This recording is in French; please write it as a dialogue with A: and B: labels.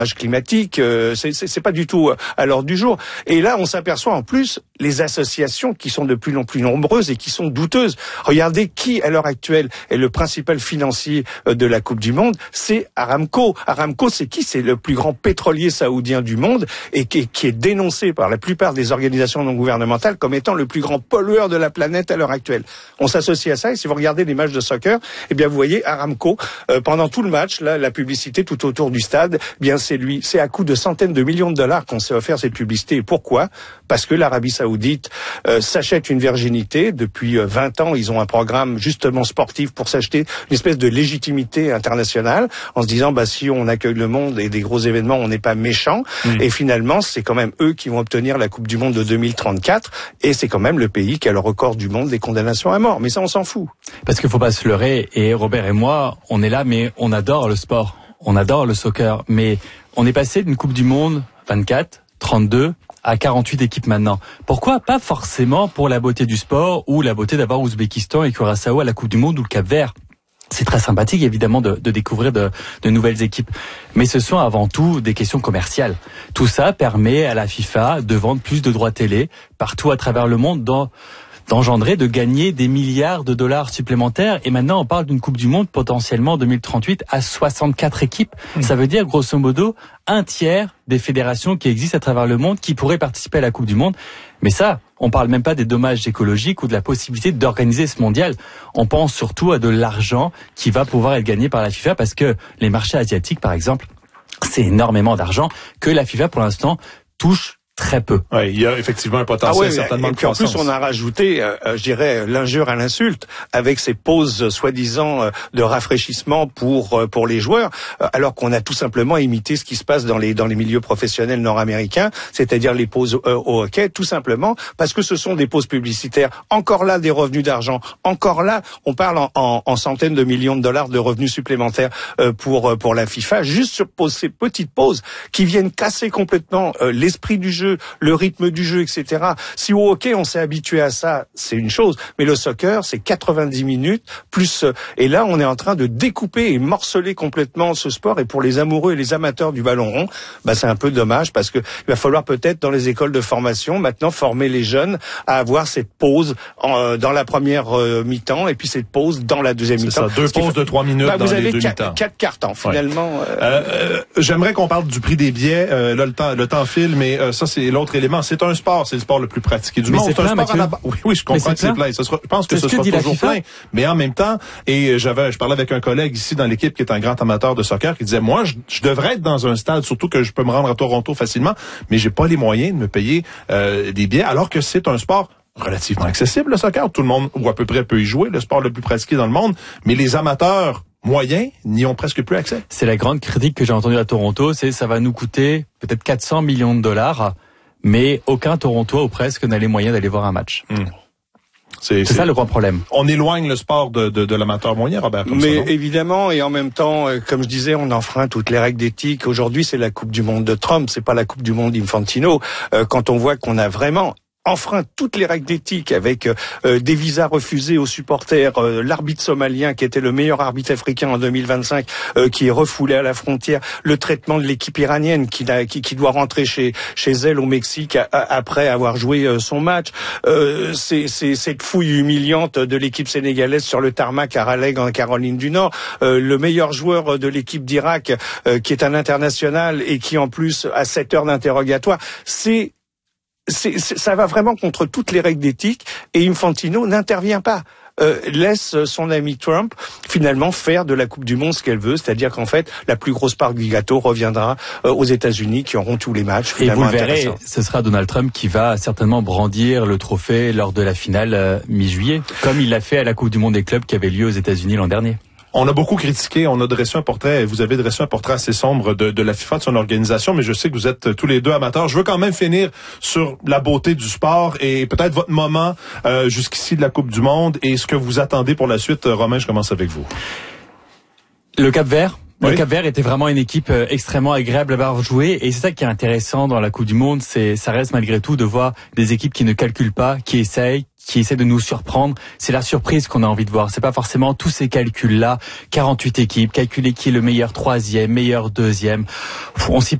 A: climatique, c'est pas du tout à l'ordre du jour. Et là, on s'aperçoit en plus les associations qui sont de plus en plus nombreuses et qui sont douteuses. Regardez qui, à l'heure actuelle, est le principal financier de la Coupe du Monde, c'est Aramco. Aramco, c'est qui? C'est le plus grand pétrolier saoudien du monde et qui est dénoncé par la plupart des organisations non gouvernementales comme étant le plus grand pollueur de la planète à l'heure actuelle. On s'associe à ça et si vous regardez les matchs de soccer, eh bien vous voyez Aramco pendant tout le match, là, la publicité tout autour du stade, eh bien c'est à coût de centaines de millions de dollars qu'on s'est offert cette publicité. Et pourquoi? Parce que l'Arabie Saoudite s'achète une virginité. Depuis 20 ans, ils ont un programme justement sportif pour s'acheter une espèce de légitimité internationale en se disant si on accueille le monde et des gros événements, on n'est pas méchant. Et finalement, c'est quand même eux qui vont obtenir la Coupe du Monde de 2034 et c'est quand même le pays qui a le record du monde des condamnations à mort. Mais ça, on s'en fout.
B: Parce qu'il faut pas se leurrer, et Robert et moi, on est là, mais on adore le sport. On adore le soccer, mais on est passé d'une Coupe du Monde 24, 32 à 48 équipes maintenant. Pourquoi pas forcément pour la beauté du sport ou la beauté d'avoir Ouzbékistan et Curaçao à la Coupe du Monde ou le Cap-Vert? C'est très sympathique évidemment de découvrir de nouvelles équipes, mais ce sont avant tout des questions commerciales. Tout ça permet à la FIFA de vendre plus de droits télé partout à travers le monde, d'engendrer, de gagner des milliards de dollars supplémentaires. Et maintenant, on parle d'une Coupe du Monde potentiellement en 2038 à 64 équipes. Ça veut dire, grosso modo, un tiers des fédérations qui existent à travers le monde qui pourraient participer à la Coupe du Monde. Mais ça, on parle même pas des dommages écologiques ou de la possibilité d'organiser ce mondial. On pense surtout à de l'argent qui va pouvoir être gagné par la FIFA parce que les marchés asiatiques, par exemple, c'est énormément d'argent que la FIFA, pour l'instant, touche très peu.
C: Ouais, il y a effectivement un potentiel certainement de croissance.
A: Et puis en plus, on a rajouté, je dirais, l'injure à l'insulte avec ces pauses soi-disant de rafraîchissement pour les joueurs, alors qu'on a tout simplement imité ce qui se passe dans les milieux professionnels nord-américains, c'est-à-dire les pauses au hockey, tout simplement parce que ce sont des pauses publicitaires. Encore là, des revenus d'argent. Encore là, on parle en centaines de millions de dollars de revenus supplémentaires pour la FIFA, juste sur ces petites pauses qui viennent casser complètement l'esprit du jeu, le rythme du jeu, etc. Si au hockey, on s'est habitué à ça, c'est une chose. Mais le soccer, c'est 90 minutes, plus... et là, on est en train de découper et morceler complètement ce sport. Et pour les amoureux et les amateurs du ballon rond, c'est un peu dommage parce que il va falloir peut-être, dans les écoles de formation, maintenant, former les jeunes à avoir cette pause dans la première mi-temps et puis cette pause dans la deuxième mi-temps.
C: C'est ça, 2 pauses de 3 minutes dans les deux mi-temps.
A: 4 cartons, finalement.
C: J'aimerais qu'on parle du prix des billets. Là, le temps file, mais ça, c'est l'autre élément. C'est un sport, c'est le sport le plus pratiqué du monde.
B: C'est un sport
C: Oui, je comprends que c'est plein. Je pense que ce sera toujours plein. Mais en même temps, et je parlais avec un collègue ici dans l'équipe qui est un grand amateur de soccer qui disait, moi, je devrais être dans un stade, surtout que je peux me rendre à Toronto facilement, mais j'ai pas les moyens de me payer des billets, alors que c'est un sport relativement accessible, le soccer. Tout le monde, ou à peu près, peut y jouer, le sport le plus pratiqué dans le monde, mais les amateurs moyens n'y ont presque plus accès.
B: C'est la grande critique que j'ai entendue à Toronto, c'est ça va nous coûter peut-être 400 millions de dollars, mais aucun Torontois ou presque n'a les moyens d'aller voir un match. C'est ça le grand problème.
C: On éloigne le sport de l'amateur moyen, Robert.
A: Mais évidemment, et en même temps, comme je disais, on enfreint toutes les règles d'éthique. Aujourd'hui, c'est la Coupe du Monde de Trump, c'est pas la Coupe du Monde d'Infantino. Quand on voit qu'on a vraiment enfreint toutes les règles d'éthique avec des visas refusés aux supporters, l'arbitre somalien qui était le meilleur arbitre africain en 2025 qui est refoulé à la frontière, le traitement de l'équipe iranienne qui doit rentrer chez elle au Mexique après avoir joué son match, c'est cette fouille humiliante de l'équipe sénégalaise sur le tarmac à Raleigh en Caroline du Nord, le meilleur joueur de l'équipe d'Irak qui est un international et qui en plus a 7 heures d'interrogatoire, ça va vraiment contre toutes les règles d'éthique et Infantino n'intervient pas. Laisse son ami Trump finalement faire de la Coupe du Monde ce qu'elle veut, c'est-à-dire qu'en fait la plus grosse part du gâteau reviendra aux États-Unis qui auront tous les matchs.
B: Et vous le verrez, ce sera Donald Trump qui va certainement brandir le trophée lors de la finale mi-juillet, comme il l'a fait à la Coupe du Monde des clubs qui avait lieu aux États-Unis l'an dernier.
C: On a beaucoup critiqué, on a dressé un portrait, vous avez dressé un portrait assez sombre de la FIFA, de son organisation, mais je sais que vous êtes tous les deux amateurs. Je veux quand même finir sur la beauté du sport et peut-être votre moment jusqu'ici de la Coupe du Monde et ce que vous attendez pour la suite. Romain, je commence avec vous.
B: Le Cap-Vert. Le Cap-Vert était vraiment une équipe extrêmement agréable à voir jouer et c'est ça qui est intéressant dans la Coupe du Monde, ça reste malgré tout de voir des équipes qui ne calculent pas, qui essayent, qui essaie de nous surprendre. C'est la surprise qu'on a envie de voir. C'est pas forcément tous ces calculs-là. 48 équipes, calculer qui est le meilleur troisième, meilleur deuxième. On s'y